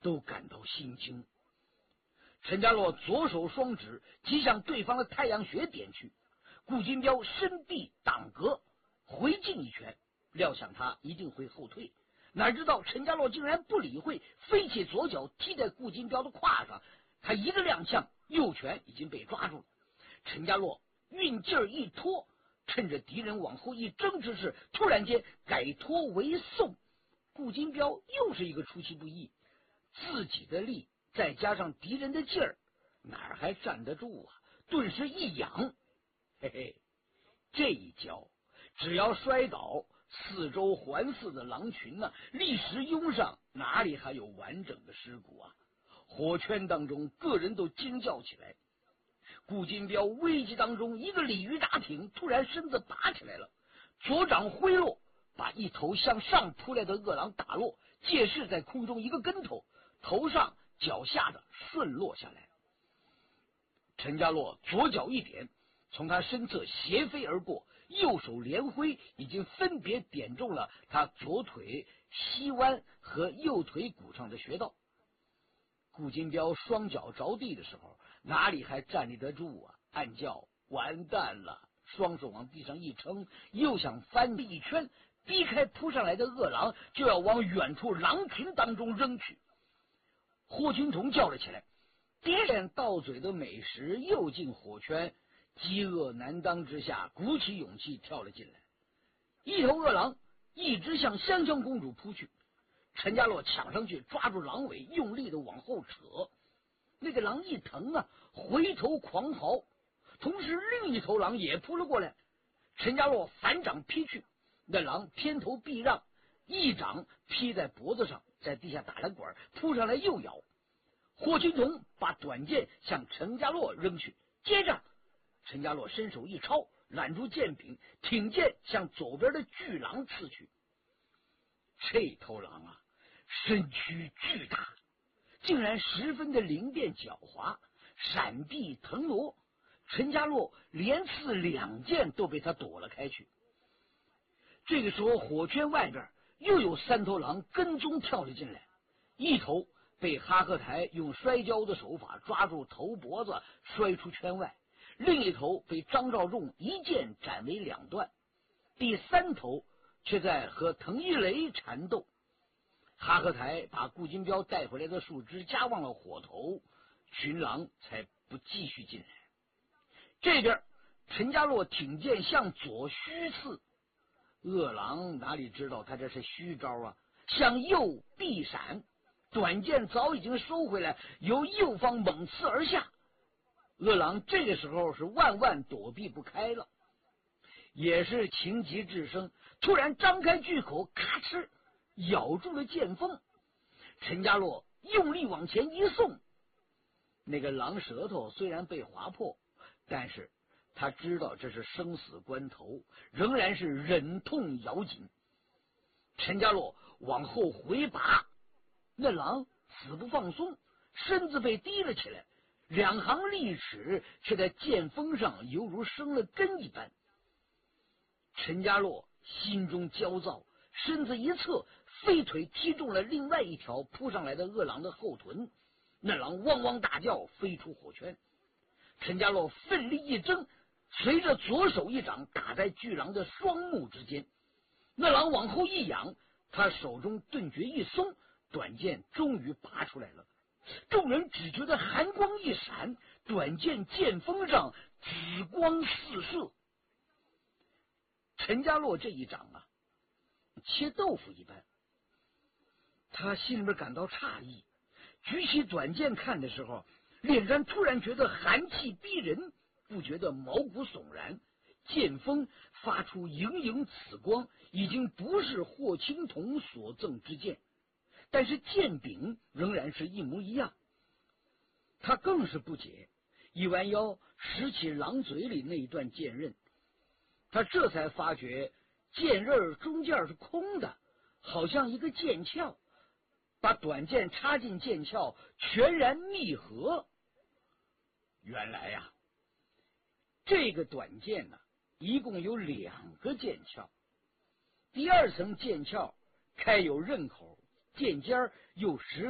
都感到心惊。陈家洛左手双指即向对方的太阳穴点去，顾金彪身臂挡格，回敬一拳，料想他一定会后退，哪知道陈家洛竟然不理会，飞起左脚踢在顾金彪的胯上，他一个踉跄，右拳已经被抓住了。陈家洛运劲儿一拖，趁着敌人往后一挣之势，突然间改拖为送。顾金彪又是一个出其不意，自己的力再加上敌人的劲儿，哪儿还站得住啊？顿时一仰，嘿嘿，这一跤只要摔倒，四周环伺的狼群呢，立时拥上，哪里还有完整的尸骨啊？火圈当中，个人都惊叫起来。顾金彪危机当中，一个鲤鱼打挺，突然身子拔起来了，左掌挥落，把一头向上扑来的恶狼打落，借势在空中一个跟头，头上脚下的顺落下来。陈家洛左脚一点，从他身侧斜飞而过，右手连挥，已经分别点中了他左腿膝弯和右腿骨上的穴道。顾金彪双脚着地的时候，哪里还站立得住啊？暗叫完蛋了，双手往地上一撑，又想翻一圈，逼开扑上来的恶狼，就要往远处狼群当中扔去。霍金童叫了起来，别见到嘴的美食又进火圈，饥饿难当之下，鼓起勇气跳了进来。一头恶狼一直向香香公主扑去，陈家洛抢上去抓住狼尾，用力的往后扯。那个狼一疼啊，回头狂嚎，同时另一头狼也扑了过来。陈家洛反掌劈去，那狼偏头避让，一掌劈在脖子上，在地下打了滚，扑上来又咬。霍金童把短剑向陈家洛扔去，接着陈家洛伸手一抄，揽住剑柄，挺剑向左边的巨狼刺去。这头狼啊，身躯巨大，竟然十分的灵便狡猾，闪避腾挪，陈家洛连刺两剑都被他躲了开去。这个时候火圈外边又有三头狼跟踪跳了进来，一头被哈克台用摔跤的手法抓住头脖子摔出圈外，另一头被张召仲一剑斩为两段，第三头却在和滕一雷缠斗。哈克台把顾金彪带回来的树枝夹忘了火头，群狼才不继续进来。这边陈家洛挺剑向左虚刺，恶狼哪里知道他这是虚招啊，向右避闪，短剑早已经收回来，由右方猛刺而下。恶狼这个时候是万万躲避不开了，也是情急智生，突然张开巨口，咔哧咬住了剑锋。陈家洛用力往前一送，那个狼舌头虽然被划破，但是他知道这是生死关头，仍然是忍痛咬紧。陈家洛往后回拔，那狼死不放松，身子被提了起来，两行利齿却在剑锋上犹如生了根一般。陈家洛心中焦躁，身子一侧，飞腿踢中了另外一条扑上来的恶狼的后臀，那狼汪汪大叫，飞出火圈。陈家洛奋力一挣，随着左手一掌打在巨狼的双目之间，那狼往后一仰，他手中顿觉一松，短剑终于拔出来了。众人只觉得寒光一闪，短剑剑锋上紫光四射。陈家洛这一掌啊，切豆腐一般。他心里面感到诧异，举起短剑看的时候，脸上突然觉得寒气逼人，不觉得毛骨悚然。剑锋发出莹莹紫光，已经不是霍青桐所赠之剑，但是剑柄仍然是一模一样。他更是不解，一弯腰拾起狼嘴里那一段剑刃，他这才发觉剑刃中间是空的，好像一个剑鞘，把短剑插进剑鞘，全然密合。原来呀，这个短剑呢，一共有两个剑鞘，第二层剑鞘开有刃口，剑尖又十